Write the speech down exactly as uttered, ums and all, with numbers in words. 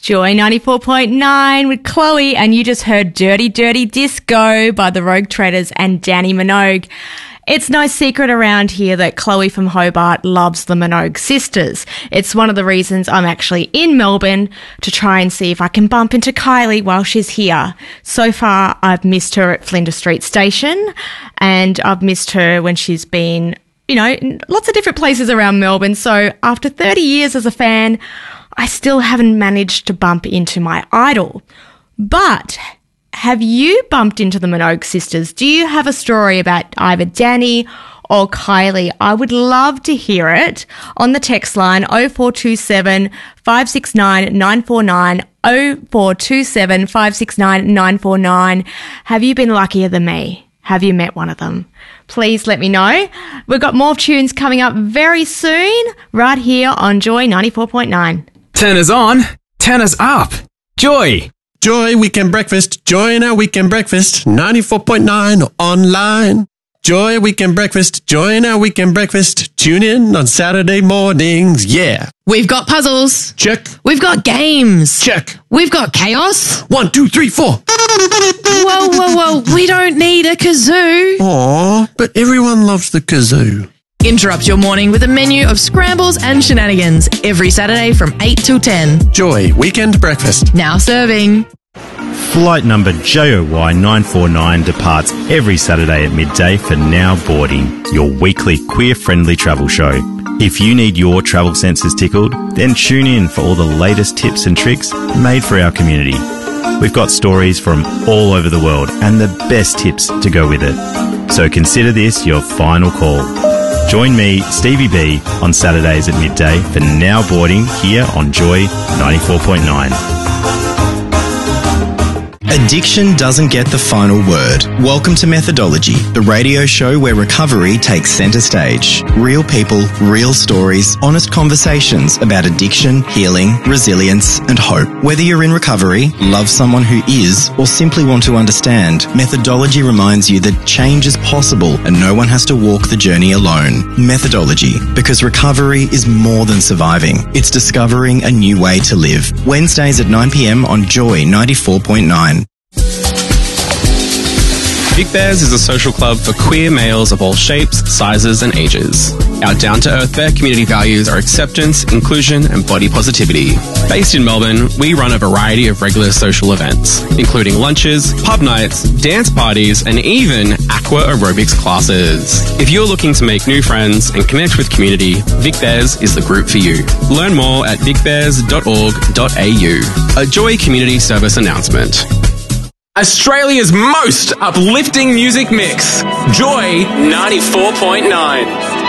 Joy ninety-four point nine with Chloe, and you just heard Dirty Dirty Disco by the Rogue Traders and Danny Minogue. It's no secret around here that Chloe from Hobart loves the Minogue sisters. It's one of the reasons I'm actually in Melbourne to try and see if I can bump into Kylie while she's here. So far, I've missed her at Flinders Street Station, and I've missed her when she's been, you know, in lots of different places around Melbourne. So after thirty years as a fan, I still haven't managed to bump into my idol. But have you bumped into the Minogue sisters? Do you have a story about either Danny or Kylie? I would love to hear it on the text line oh four two seven, five six nine, nine four nine, oh four two seven, five six nine, nine four nine. Have you been luckier than me? Have you met one of them? Please let me know. We've got more tunes coming up very soon right here on Joy ninety-four point nine. Turn us on, turn us up. Joy. Joy Weekend Breakfast. Join our Weekend Breakfast. ninety-four point nine online. Joy Weekend Breakfast. Join our Weekend Breakfast. Tune in on Saturday mornings. Yeah. We've got puzzles. Check. We've got games. Check. We've got chaos. One, two, three, four. Whoa, whoa, whoa. We don't need a kazoo. Aw, but everyone loves the kazoo. Interrupt your morning with a menu of scrambles and shenanigans every Saturday from eight till ten. Joy Weekend Breakfast. Now serving. Flight number J O Y nine four nine departs every Saturday at midday for Now Boarding, your weekly queer-friendly travel show. If you need your travel senses tickled, then tune in for all the latest tips and tricks made for our community. We've got stories from all over the world and the best tips to go with it. So consider this your final call. Join me, Stevie B, on Saturdays at midday for Now Boarding here on Joy ninety-four point nine. Addiction doesn't get the final word. Welcome to Methodology, the radio show where recovery takes centre stage. Real people, real stories, honest conversations about addiction, healing, resilience and hope. Whether you're in recovery, love someone who is, or simply want to understand, Methodology reminds you that change is possible and no one has to walk the journey alone. Methodology, because recovery is more than surviving. It's discovering a new way to live. Wednesdays at nine p m on Joy ninety-four point nine. Vic Bears is a social club for queer males of all shapes, sizes and ages. Our down-to-earth Bear community values are acceptance, inclusion and body positivity. Based in Melbourne, we run a variety of regular social events, including lunches, pub nights, dance parties and even aqua aerobics classes. If you're looking to make new friends and connect with community, Vic Bears is the group for you. Learn more at vic bears dot org dot a u. A Joy Community Service announcement. Australia's most uplifting music mix. Joy ninety-four point nine.